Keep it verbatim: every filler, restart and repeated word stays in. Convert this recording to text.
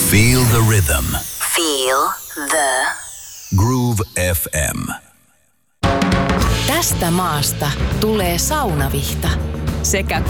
Feel the rhythm. Feel the Groove F M. Tästä maasta tulee saunavihta. Sekä